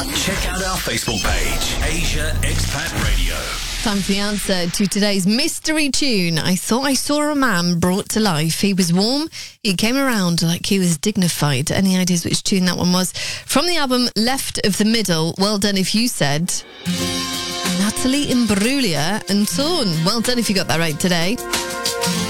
Check out our Facebook page, Asia Expat Radio. Time for the answer to today's mystery tune. I thought I saw a man brought to life. He was warm. He came around like he was dignified. Any ideas which tune that one was? From the album Left of the Middle. Well done if you said Natalie Imbruglia and Torn. Well done if you got that right today.